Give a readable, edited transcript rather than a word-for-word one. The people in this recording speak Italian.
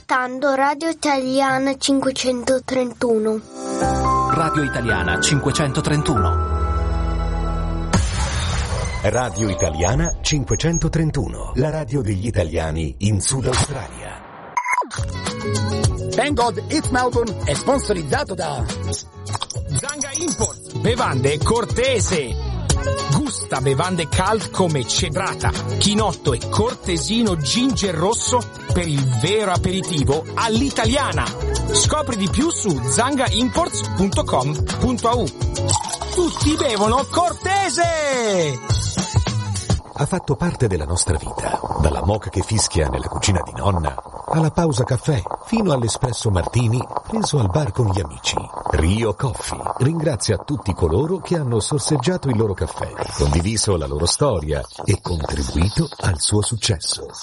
ascoltando Radio Italiana 531. Radio Italiana 531. Radio Italiana 531, la radio degli italiani in Sud Australia. Thank God It's Melbourne è sponsorizzato da Zanga Import, bevande Cortese. Gusta bevande cult come cedrata, chinotto e cortesino ginger rosso per il vero aperitivo all'italiana. Scopri di più su zangaimports.com.au. Tutti bevono Cortese! Ha fatto parte della nostra vita, dalla moka che fischia nella cucina di nonna, alla pausa caffè, fino all'espresso martini preso al bar con gli amici. Rio Coffee ringrazia tutti coloro che hanno sorseggiato il loro caffè, condiviso la loro storia e contribuito al suo successo.